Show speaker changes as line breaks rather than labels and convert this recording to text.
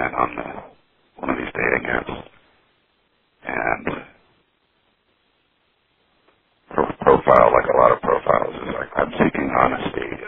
met on one of these dating apps, and her profile, like a lot of profiles, is like, I'm seeking honesty,